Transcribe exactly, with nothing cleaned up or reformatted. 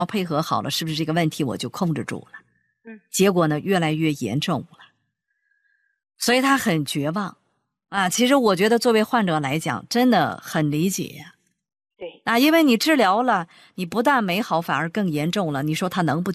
配合好了，是不是这个问题我就控制住了？ 嗯， 结果呢，越来越严重了，所以他很绝望啊。其实我觉得作为患者来讲，真的很理解呀。 对啊，因为你治疗了，你不但没好，反而更严重了。你说他能不